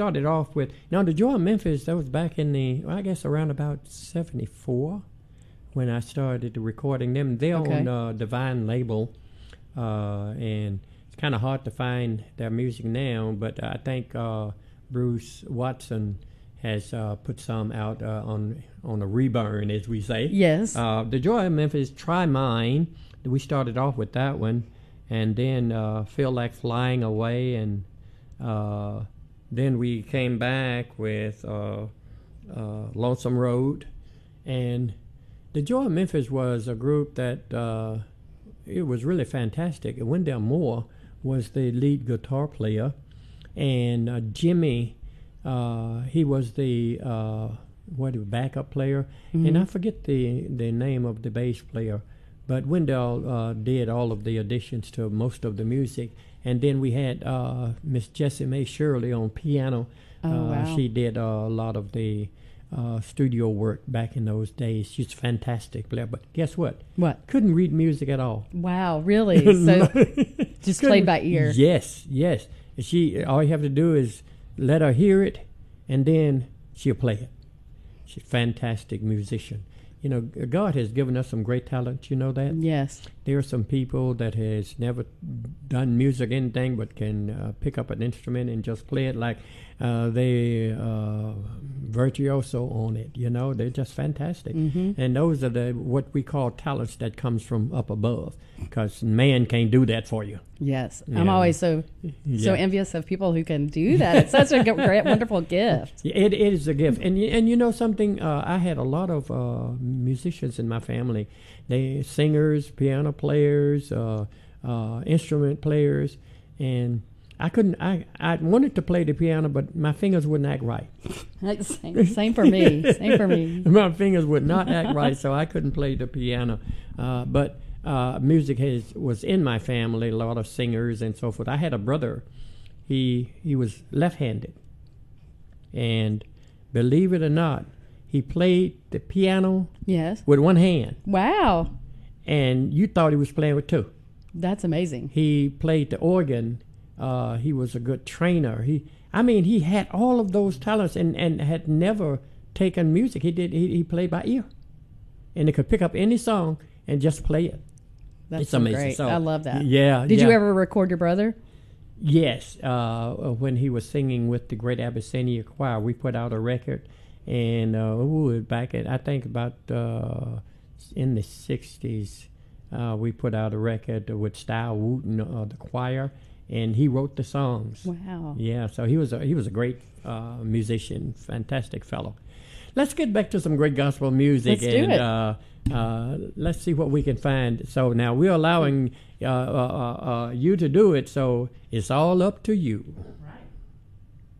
started off with, now the Joy of Memphis, that was back in I guess around about 74 when I started recording them. They're on Divine label, and it's kind of hard to find their music now, but I think Bruce Watson has put some out on a reburn, as we say. Yes. The Joy of Memphis, Try Mine. We started off with that one, and then Feel Like Flying Away, and then we came back with Lonesome Road. And the Joy of Memphis was a group that it was really fantastic. Wendell Moore was the lead guitar player, and Jimmy, he was the backup player, and I forget the name of the bass player, but Wendell did all of the additions to most of the music. And then we had Miss Jessie Mae Shirley on piano. Wow. She did a lot of the studio work back in those days. She's a fantastic player, but guess what? What? Couldn't read music at all. Wow, really? So just played by ear. Yes. All you have to do is let her hear it, and then she'll play it. She's a fantastic musician. You know, God has given us some great talent. You know that? Yes. There are some people that has never done music, anything, but can pick up an instrument and just play it like they virtuoso on it. You know, they're just fantastic. And those are what we call talents that comes from up above, because man can't do that for you. Yes. I'm always so envious of people who can do that. It's such a great, wonderful gift. It is a gift. And you know something, I had a lot of musicians in my family. They singers, piano players, instrument players, and I couldn't. I wanted to play the piano, but my fingers wouldn't act right. Same for me. Same for me. My fingers would not act right, so I couldn't play the piano. But music was in my family. A lot of singers and so forth. I had a brother. He was left-handed, and believe it or not, he played the piano with one hand. Wow. And you thought he was playing with two. That's amazing. He played the organ. He was a good trainer. He had all of those talents and had never taken music. He played by ear. And he could pick up any song and just play it. That's amazing. Great. So, I love that. Yeah. Did you ever record your brother? Yes. When he was singing with the Great Abyssinia Choir, we put out a record. And back at, I think about in the 60s, we put out a record with Style Wooten, the choir, and he wrote the songs. Wow. Yeah, so he was a great musician, fantastic fellow. Let's get back to some great gospel music. Let's do it. Let's see what we can find. So now we're allowing you to do it, so it's all up to you.